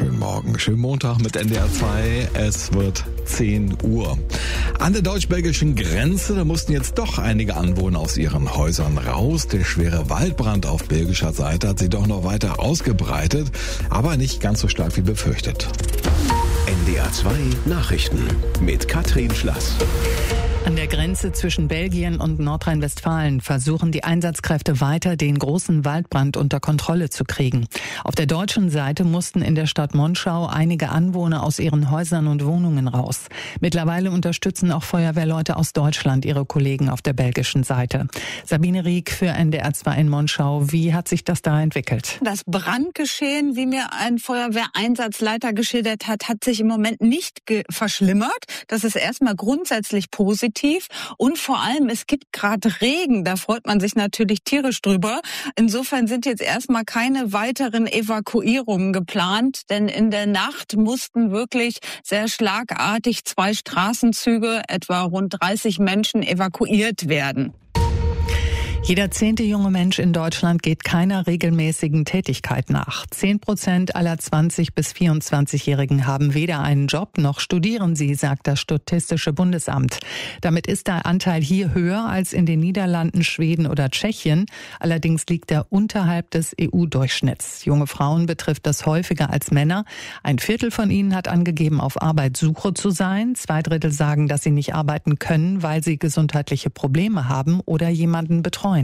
wunderschönen Morgen. Schönen Montag mit NDR 2. Es wird 10 Uhr. An der deutsch-belgischen Grenze, da mussten jetzt doch einige Anwohner aus ihren Häusern raus. Der schwere Waldbrand auf belgischer Seite hat sich doch noch weiter ausgebreitet, aber nicht ganz so stark wie befürchtet. NDR 2 Nachrichten mit Katrin Schlass. An der Grenze zwischen Belgien und Nordrhein-Westfalen versuchen die Einsatzkräfte weiter, den großen Waldbrand unter Kontrolle zu kriegen. Auf der deutschen Seite mussten in der Stadt Monschau einige Anwohner aus ihren Häusern und Wohnungen raus. Mittlerweile unterstützen auch Feuerwehrleute aus Deutschland ihre Kollegen auf der belgischen Seite. Sabine Rieck für NDR 2 in Monschau. Wie hat sich das da entwickelt? Das Brandgeschehen, wie mir ein Feuerwehreinsatzleiter geschildert hat, hat sich im Moment nicht verschlimmert. Das ist erstmal grundsätzlich positiv. Und vor allem, es gibt gerade Regen, da freut man sich natürlich tierisch drüber. Insofern sind jetzt erstmal keine weiteren Evakuierungen geplant, denn in der Nacht mussten wirklich sehr schlagartig 2 Straßenzüge, etwa rund 30 Menschen, evakuiert werden. Jeder 10. junge Mensch in Deutschland geht keiner regelmäßigen Tätigkeit nach. 10% aller 20- bis 24-Jährigen haben weder einen Job noch studieren sie, sagt das Statistische Bundesamt. Damit ist der Anteil hier höher als in den Niederlanden, Schweden oder Tschechien. Allerdings liegt er unterhalb des EU-Durchschnitts. Junge Frauen betrifft das häufiger als Männer. 1/4 von ihnen hat angegeben, auf Arbeitssuche zu sein. 2/3 sagen, dass sie nicht arbeiten können, weil sie gesundheitliche Probleme haben oder jemanden betreuen.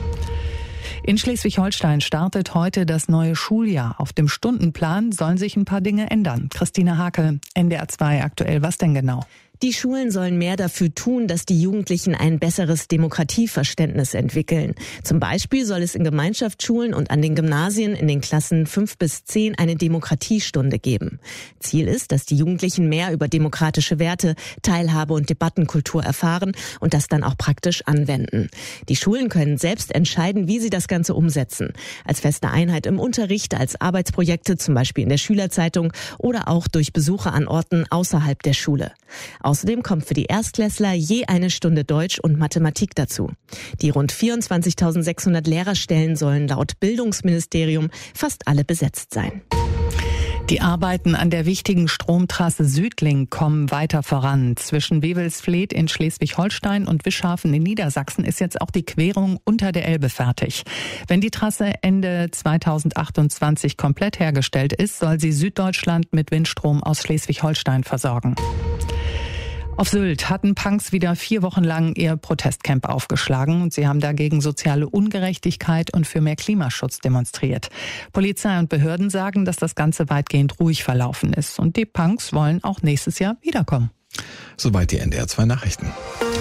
In Schleswig-Holstein startet heute das neue Schuljahr. Auf dem Stundenplan sollen sich ein paar Dinge ändern. Christina Hake, NDR 2 aktuell. Was denn genau? Die Schulen sollen mehr dafür tun, dass die Jugendlichen ein besseres Demokratieverständnis entwickeln. Zum Beispiel soll es in Gemeinschaftsschulen und an den Gymnasien in den Klassen 5 bis 10 eine Demokratiestunde geben. Ziel ist, dass die Jugendlichen mehr über demokratische Werte, Teilhabe und Debattenkultur erfahren und das dann auch praktisch anwenden. Die Schulen können selbst entscheiden, wie sie das Ganze umsetzen. Als feste Einheit im Unterricht, als Arbeitsprojekte, zum Beispiel in der Schülerzeitung oder auch durch Besuche an Orten außerhalb der Schule. Außerdem kommt für die Erstklässler je eine Stunde Deutsch und Mathematik dazu. Die rund 24.600 Lehrerstellen sollen laut Bildungsministerium fast alle besetzt sein. Die Arbeiten an der wichtigen Stromtrasse Südlink kommen weiter voran. Zwischen Wewelsfleth in Schleswig-Holstein und Wischhafen in Niedersachsen ist jetzt auch die Querung unter der Elbe fertig. Wenn die Trasse Ende 2028 komplett hergestellt ist, soll sie Süddeutschland mit Windstrom aus Schleswig-Holstein versorgen. Auf Sylt hatten Punks wieder 4 Wochen lang ihr Protestcamp aufgeschlagen und sie haben dagegen soziale Ungerechtigkeit und für mehr Klimaschutz demonstriert. Polizei und Behörden sagen, dass das Ganze weitgehend ruhig verlaufen ist und die Punks wollen auch nächstes Jahr wiederkommen. Soweit die NDR 2 Nachrichten.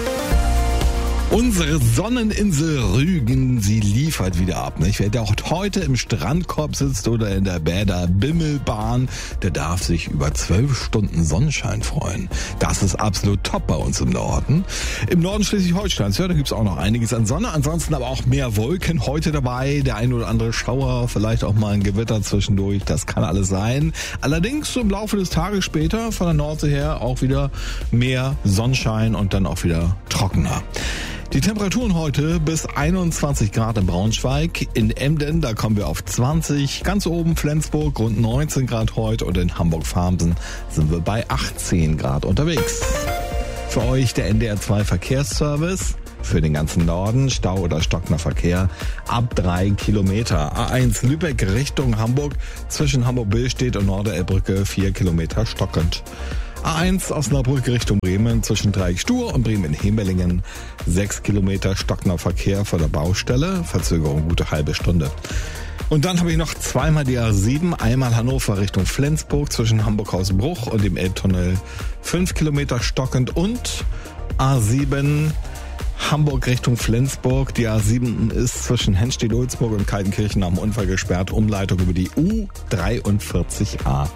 Unsere Sonneninsel Rügen, sie liefert wieder ab. Nicht? Wer dort heute im Strandkorb sitzt oder in der Bäder-Bimmelbahn, der darf sich über 12 Stunden Sonnenschein freuen. Das ist absolut top bei uns im Norden. Im Norden Schleswig-Holsteins, ja, da gibt's auch noch einiges an Sonne. Ansonsten aber auch mehr Wolken heute dabei. Der ein oder andere Schauer, vielleicht auch mal ein Gewitter zwischendurch. Das kann alles sein. Allerdings so im Laufe des Tages später von der Nordsee her auch wieder mehr Sonnenschein und dann auch wieder trockener. Die Temperaturen heute bis 21 Grad in Braunschweig, in Emden, da kommen wir auf 20, ganz oben Flensburg rund 19 Grad heute und in Hamburg-Farmsen sind wir bei 18 Grad unterwegs. Für euch der NDR 2 Verkehrsservice. Für den ganzen Norden, Stau oder stockender Verkehr ab 3 Kilometer. A1 Lübeck Richtung Hamburg, zwischen Hamburg-Billstedt und Norderelbbrücke 4 Kilometer stockend. A1 Osnabrück Richtung Bremen zwischen Dreieck-Stur und Bremen-Hemelingen 6 Kilometer stockender Verkehr vor der Baustelle, Verzögerung gute halbe Stunde. Und dann habe ich noch zweimal die A7, einmal Hannover Richtung Flensburg zwischen Hamburg-Hausbruch und dem Elbtunnel 5 Kilometer stockend und A7 Hamburg Richtung Flensburg. Die A7 ist zwischen Henstedt-Ulzburg und Kaltenkirchen nach dem Unfall gesperrt. Umleitung über die U43a.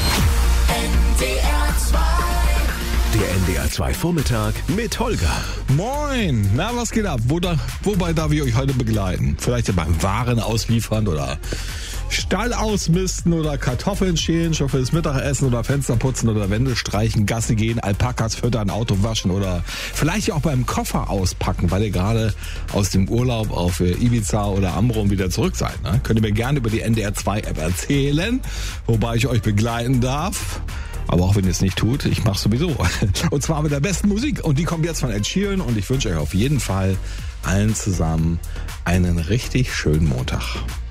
Der NDR 2 Vormittag mit Holger. Moin, na was geht ab? Wobei darf ich euch heute begleiten? Vielleicht beim Waren ausliefern oder Stall ausmisten oder Kartoffeln schälen, schon fürs Mittagessen oder Fenster putzen oder Wände streichen, Gassi gehen, Alpakas füttern, Auto waschen oder vielleicht auch beim Koffer auspacken, weil ihr gerade aus dem Urlaub auf Ibiza oder Amrum wieder zurück seid. Ne? Könnt ihr mir gerne über die NDR 2 App erzählen, wobei ich euch begleiten darf. Aber auch wenn ihr es nicht tut, ich mache sowieso. Und zwar mit der besten Musik. Und die kommt jetzt von Ed Sheeran. Und ich wünsche euch auf jeden Fall allen zusammen einen richtig schönen Montag.